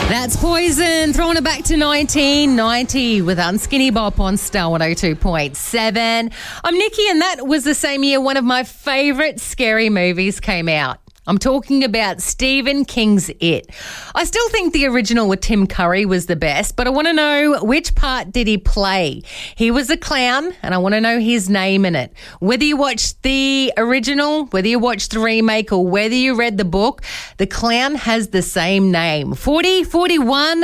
That's Poison, throwing it back to 1990 with Unskinny Bop on Star 102.7. I'm Nikki, and that was the same year one of my favourite scary movies came out. I'm talking about Stephen King's It. I still think the original with Tim Curry was the best, but I want to know, which part did he play? He was a clown, and I want to know his name in it. Whether you watched the original, whether you watched the remake, or whether you read the book, the clown has the same name. 40 41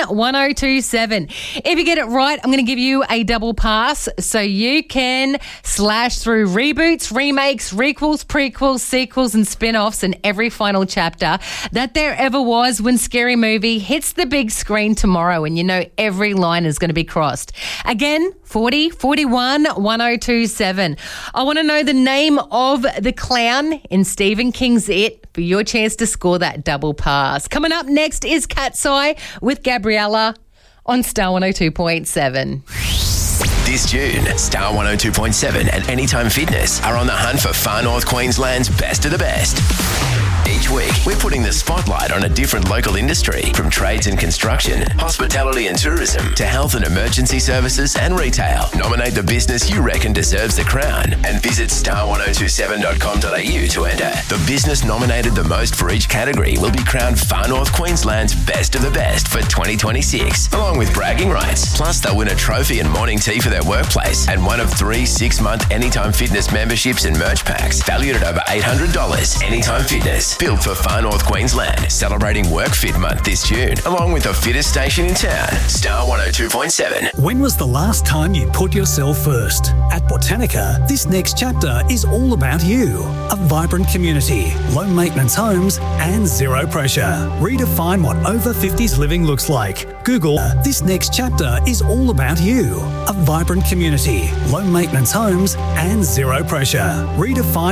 1027. If you get it right, I'm going to give you a double pass so you can slash through reboots, remakes, requels, prequels, sequels, and spin-offs, and every final chapter that there ever was when Scary Movie hits the big screen tomorrow, and you know every line is going to be crossed. Again, 40 41 1027. I want to know the name of the clown in Stephen King's It for your chance to score that double pass. Coming up next is Cat's Eye with Gabriella on Star 102.7. This June, Star 102.7 and Anytime Fitness are on the hunt for Far North Queensland's best of the best. Each week, we're putting the spotlight on a different local industry, from trades and construction, hospitality and tourism, to health and emergency services and retail. Nominate the business you reckon deserves the crown and visit star1027.com.au to enter. The business nominated the most for each category will be crowned Far North Queensland's best of the best for 2026, along with bragging rights. Plus, they'll win a trophy and morning tea for their workplace and one of 3 6-month Anytime Fitness memberships and merch packs valued at over $800. Anytime Fitness, built for Far North Queensland, celebrating Work Fit Month this June, along with the fittest station in town, Star 102.7. When was the last time you put yourself first? At Botanica, this next chapter is all about you. A vibrant community, low maintenance homes, and zero pressure. Redefine what over 50s living looks like. Google, this next chapter is all about you. A vibrant community, low maintenance homes, and zero pressure. Redefine